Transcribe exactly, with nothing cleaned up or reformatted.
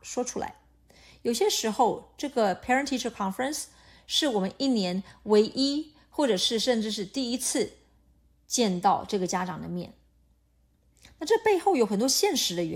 说出来。有些时候这个 Parent-Teacher Conference 是我们一年唯一或者是甚至是第一次见到这个家长的面。那这背后有很多现实的原